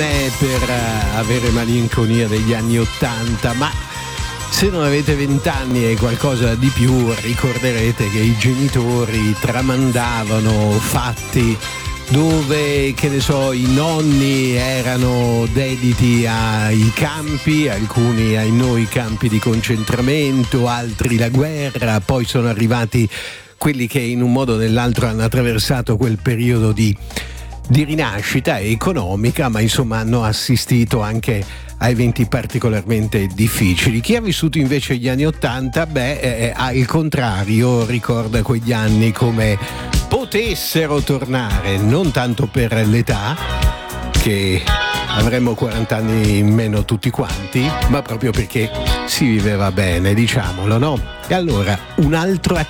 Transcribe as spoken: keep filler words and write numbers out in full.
è per uh, avere malinconia degli anni ottanta, ma se non avete vent'anni e qualcosa di più ricorderete che i genitori tramandavano fatti dove, che ne so, i nonni erano dediti ai campi, alcuni ai noi campi di concentramento, altri la guerra, poi sono arrivati quelli che in un modo o nell'altro hanno attraversato quel periodo di, di rinascita economica, ma insomma hanno assistito anche a eventi particolarmente difficili. Chi ha vissuto invece gli anni Ottanta, beh, eh, al contrario, ricorda quegli anni come potessero tornare, non tanto per l'età, che avremmo quaranta anni in meno tutti quanti, ma proprio perché si viveva bene, diciamolo, no? E allora, un altro